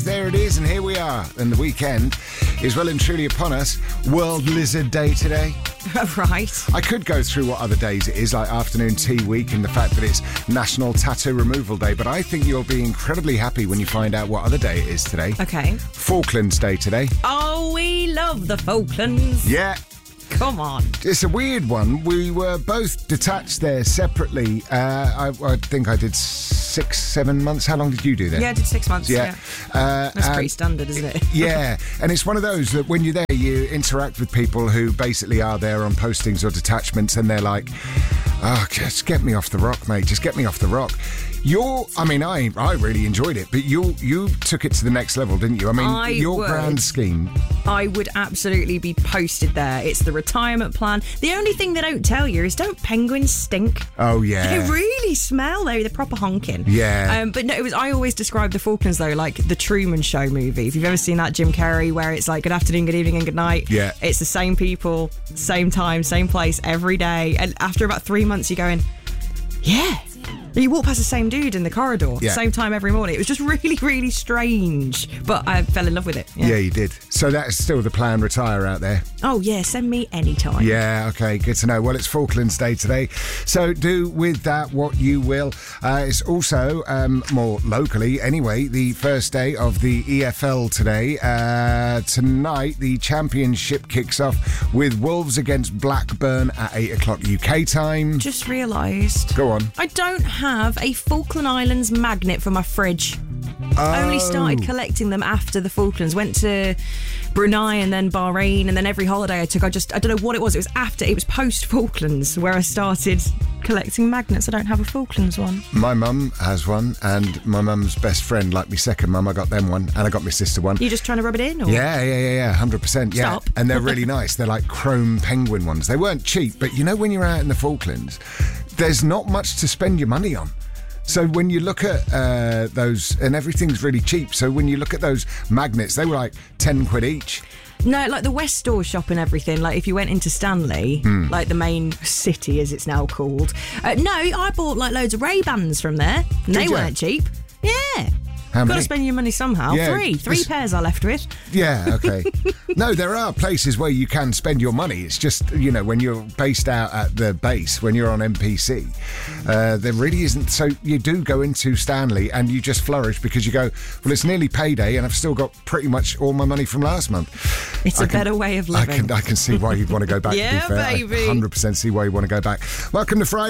There it is, and here we are. And the weekend is well and truly upon us. World Lizard Day today. Right. I could go through what other days it is, like Afternoon Tea Week and the fact that it's National Tattoo Removal Day, but I think you'll be incredibly happy when you find out what other day it is today. Okay. Falklands Day today. Oh, we love the Falklands. Yeah. Come on. It's a weird one. We were both detached there separately. I think I did 6-7 months. How long did you do there? Yeah, I did 6 months. Yeah. That's pretty standard, isn't it? Yeah. And it's one of those that when you're there, you interact with people who basically are there on postings or detachments, and they're like, oh, just get me off the rock, mate. Just get me off the rock. I really enjoyed it, but you took it to the next level, didn't you? I mean, your grand scheme. I would absolutely be posted there. It's the retirement plan. The only thing they don't tell you is, don't penguins stink? Oh, yeah. They really smell, though. They're proper honking. Yeah. But no, I always describe the Falklands, though, like the Truman Show movie. If you've ever seen that, Jim Carrey, where it's like, good afternoon, good evening, and good night. Yeah. It's the same people, same time, same place, every day. And after about 3 months, you're going, yeah. You walk past the same dude in the corridor, same time every morning. It was just really, really strange. But I fell in love with it. Yeah, you did. So that is still the plan, retire out there? Oh, yeah, send me anytime. Yeah, okay, good to know. Well, it's Falklands Day today, so do with that what you will. It's also, more locally anyway, the first day of the EFL today. Tonight, the championship kicks off with Wolves against Blackburn at 8 o'clock UK time. Just realised. Go on. I don't have a Falkland Islands magnet for my fridge. I only started collecting them after the Falklands. Went to Brunei and then Bahrain, and then every holiday I took, I don't know what it was. It was post Falklands where I started collecting magnets. I don't have a Falklands one. My mum has one, and my mum's best friend, like my second mum, I got them one, and I got my sister one. You just trying to rub it in? Or? Yeah, 100%. Yeah. Stop. And they're really nice. They're like chrome penguin ones. They weren't cheap, but you know when you're out in the Falklands, there's not much to spend your money on. So when you look at those, and everything's really cheap, so when you look at those magnets, they were like 10 quid each. No, like the West Store shop and everything, like if you went into Stanley, like the main city as it's now called. No, I bought like loads of Ray-Bans from there, and they weren't cheap. Yeah. How many? Got to spend your money somehow. Yeah, Three pairs I left with. Yeah, okay. No, there are places where you can spend your money. It's just, when you're based out at the base, when you're on MPC, there really isn't. So you do go into Stanley and you just flourish because you go, well, it's nearly payday and I've still got pretty much all my money from last month. It's a better way of living. I can see why you'd want to go back, yeah, to be fair. baby. I 100% see why you want to go back. Welcome to Friday.